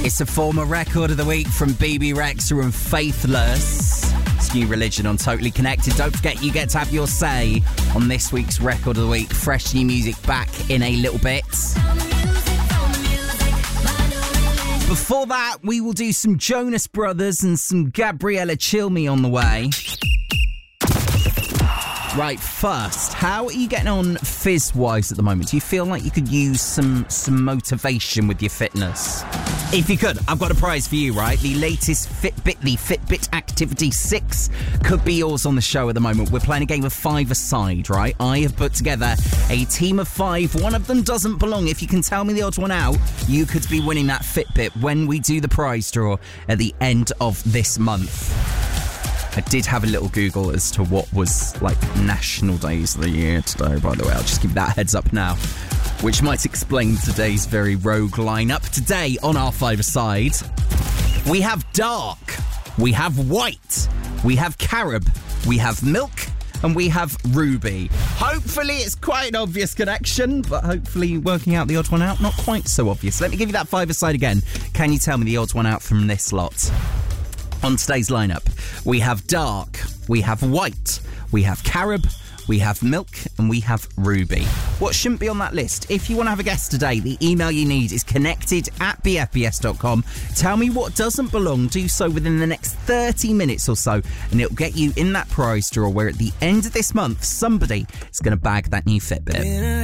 It's a former record of the week from BB Rexha and Faithless. It's New Religion on Totally Connected. Don't forget, you get to have your say on this week's record of the week. Fresh new music back in a little bit. Before that, we will do some Jonas Brothers and some Gabriella Cilmi on the way. Right, first, how are you getting on fizz-wise at the moment? Do you feel like you could use some motivation with your fitness? If you could, I've got a prize for you, right? The latest Fitbit, the Fitbit Activity 6, could be yours on the show at the moment. We're playing a game of 5-a-side, right? I have put together a team of 5. One of them doesn't belong. If you can tell me the odd one out, you could be winning that Fitbit when we do the prize draw at the end of this month. I did have a little Google as to what was, like, national days of the year today, by the way. I'll just give that a heads up now, which might explain today's very rogue lineup. Today on our 5-a-side, we have dark, we have white, we have carob, we have milk, and we have ruby. Hopefully it's quite an obvious connection, but hopefully working out the odd one out, not quite so obvious. Let me give you that 5-a-side again. Can you tell me the odd one out from this lot? On today's lineup, we have dark, we have white, we have carob, we have milk, and we have ruby. What shouldn't be on that list? If you want to have a guess today, the email you need is connected@bfbs.com. Tell me what doesn't belong. Do so within the next 30 minutes or so, and it'll get you in that prize draw where at the end of this month, somebody is going to bag that new Fitbit.